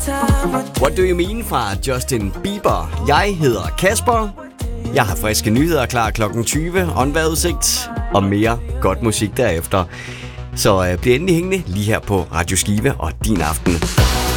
What Do You Mean fra Justin Bieber. Jeg hedder Kasper. Jeg har friske nyheder klar klokken 20, og en vejrudsigt og mere godt musik derefter. Så bliv endelig hængende lige her på Radio Skive og Din Aften.